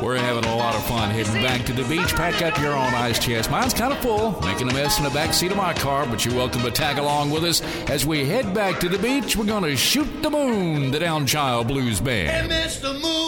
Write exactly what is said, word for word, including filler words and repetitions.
We're having a lot of fun heading back to the beach. Pack up your own ice chest. Mine's kind of full, making a mess in the back seat of my car, but you're welcome to tag along with us as we head back to the beach. We're going to shoot the moon, the Downchild Blues Band. Hey, Mister Moon.